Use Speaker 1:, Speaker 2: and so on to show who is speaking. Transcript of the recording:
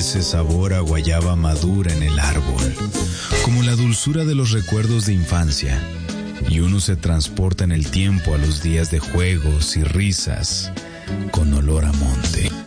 Speaker 1: ese sabor a guayaba madura en el árbol, como la dulzura de los recuerdos de infancia, y uno se transporta en el tiempo a los días de juegos y risas con olor a monte.